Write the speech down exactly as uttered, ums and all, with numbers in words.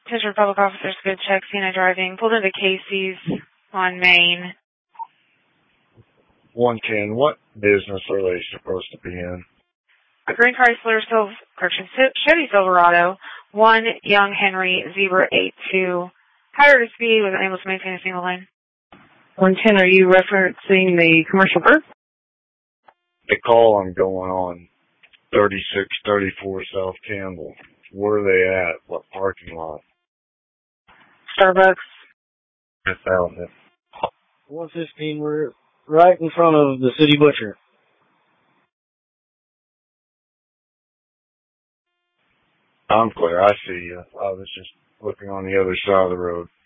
Attention public officers, good check, Sienna driving. Pulled into Casey's on Main. one ten, what business are they supposed to be in? A green Chrysler Silver, correction, Chevy Silverado, one Young Henry Zebra eight two. Higher to speed, was unable to maintain a single lane. one ten, are you referencing the commercial birth? The call I'm going on, thirty-six thirty-four South Campbell. Where are they at? What parking lot? Starbucks. I found it. one fifteen, we're right in front of the City Butcher. I'm clear. I see you. I was just looking on the other side of the road.